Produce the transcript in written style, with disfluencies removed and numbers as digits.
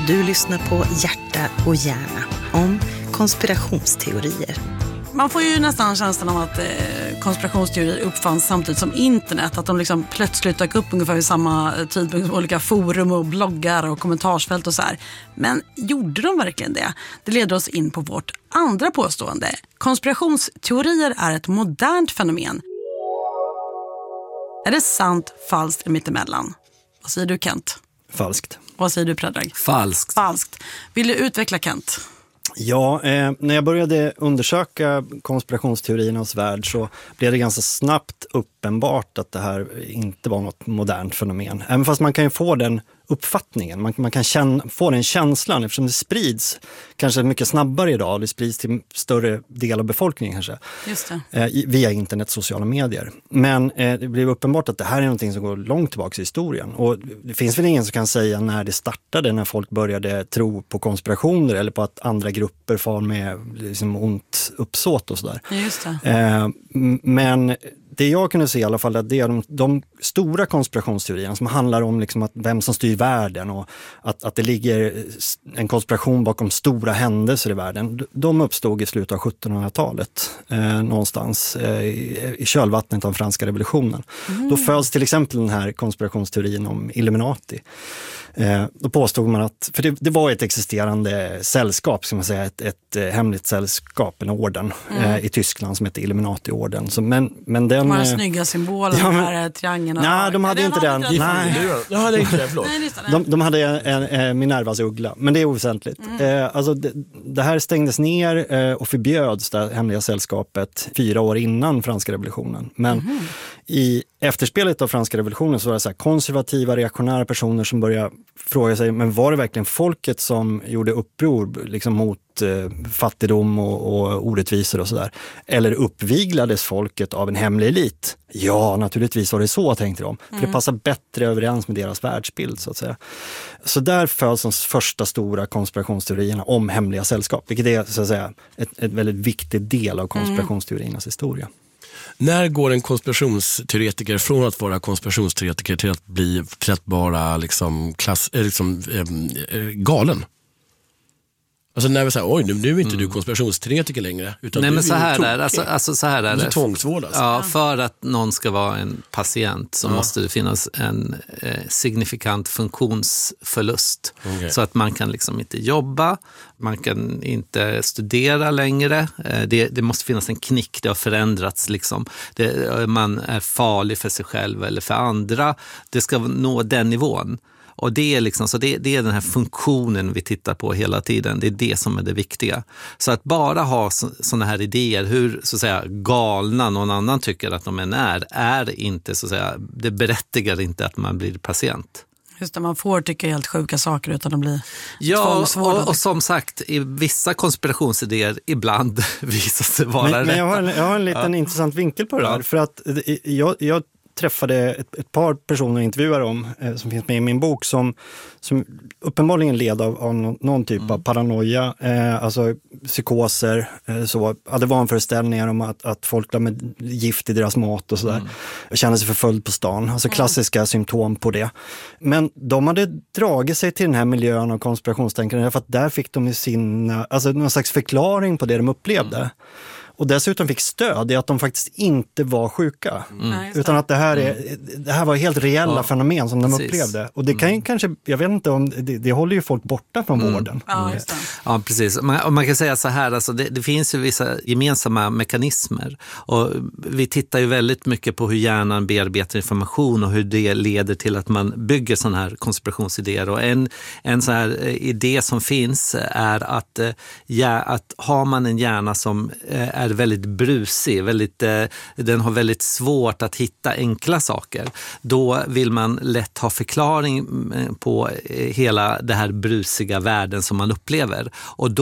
Du lyssnar på Hjärta och hjärna om konspirationsteorier. Man får ju nästan känslan av att konspirationsteorier uppfanns samtidigt som internet. Att de liksom plötsligt dök upp ungefär vid samma tidpunkt som olika forum och bloggar och kommentarsfält och så här. Men gjorde de verkligen det? Det leder oss in på vårt andra påstående. Konspirationsteorier är ett modernt fenomen. Är det sant, falskt eller mittemellan? Vad säger du, Kent? Falskt. Vad säger du, Predrag? Falskt. Falskt. Vill du utveckla, Kent? Ja, när jag började undersöka konspirationsteoriernas värld så blev det ganska snabbt uppenbart att det här inte var något modernt fenomen. Även fast man kan ju få den uppfattningen, man kan få den känslan eftersom det sprids kanske mycket snabbare idag. Det sprids till större del av befolkningen kanske. Just det. Via internet, sociala medier. Men det blev uppenbart att det här är någonting som går långt tillbaka i historien. Och det finns väl ingen som kan säga när det startade, när folk började tro på konspirationer eller på att andra grupper far med liksom ont uppsåt och sådär. Just det. Men det jag kunde se i alla fall, att det är de stora konspirationsteorierna som handlar om liksom att vem som styr världen och att det ligger en konspiration bakom stora händelser i världen. De uppstod i slutet av 1700-talet någonstans i kölvattnet av franska revolutionen. Då föds till exempel den här konspirationsteorin om Illuminati. Då påstod man att, för det var ett existerande sällskap, ska man säga, ett hemligt sällskap, en orden i Tyskland som heter Illuminati-orden. Så, men den... De snygga symboler, ja, här triangeln. Nej, de hade inte den. Jag hade inte det, förlåt. De hade en Minervas uggla, men det är oväsentligt. Alltså det här stängdes ner och förbjöds, det hemliga sällskapet, 4 år innan franska revolutionen. Men i efterspelet av franska revolutionen så var det så här konservativa, reaktionära personer som började fråga sig, men var det verkligen folket som gjorde uppror liksom mot fattigdom och orättvisor och sådär? Eller uppviglades folket av en hemlig elit? Ja, naturligtvis var det så, tänkte de. För det passar bättre överens med deras världsbild, så att säga. Så där föds de första stora konspirationsteorierna om hemliga sällskap, vilket är, så att säga, ett väldigt viktig del av konspirationsteoriernas historia. När går en konspirationsteoretiker från att vara konspirationsteoretiker till att vara liksom galen? Alltså när vi säger, oj, nu är inte du konspirationsteoretiker längre. Utan nej, du men så här är där, så här är det. Tvångsvård alltså. Ja, för att någon ska vara en patient så måste det finnas en signifikant funktionsförlust. Okay. Så att man kan liksom inte jobba, man kan inte studera längre. Det måste finnas en knick, det har förändrats liksom. Man är farlig för sig själv eller för andra. Det ska nå den nivån. Och det är liksom, så det är den här funktionen vi tittar på hela tiden. Det är det som är det viktiga. Så att bara ha såna här idéer, hur så att säga galna någon annan tycker att de är inte så att säga, det berättigar inte att man blir patient. Just det, man får tycka helt sjuka saker utan att bli tvångsvårdade. Och som sagt, i vissa konspirationsidéer ibland visar sig vara men jag har en liten intressant vinkel på det här. För att jag träffade ett par personer intervjuar om som finns med i min bok som uppenbarligen led av någon typ av paranoia, alltså psykoser, så hade vanföreställningar om att folk la med gift i deras mat och sådär. Kände sig förföljd på stan, alltså klassiska symptom på det. Men de hade dragit sig till den här miljön av konspirationstänkande för att där fick de alltså någon slags förklaring på det de upplevde. Och dessutom fick stöd i att de faktiskt inte var sjuka. Utan att det här var helt reella fenomen som de upplevde. Och det kan ju kanske, jag vet inte om, det håller ju folk borta från vården. Ja, precis. Man kan säga så här, alltså det finns ju vissa gemensamma mekanismer. Och vi tittar ju väldigt mycket på hur hjärnan bearbetar information och hur det leder till att man bygger sådana här konspirationsidéer. Och en så här idé som finns är att har man en hjärna som är väldigt brusig, den har väldigt svårt att hitta enkla saker. Då vill man lätt ha förklaring på hela det här brusiga världen som man upplever. Och